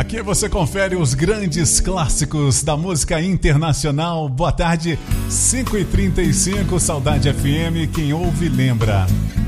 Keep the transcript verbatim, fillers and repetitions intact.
Aqui você confere os grandes clássicos da música internacional. Boa tarde, cinco e trinta e cinco, Saudade F M, quem ouve lembra.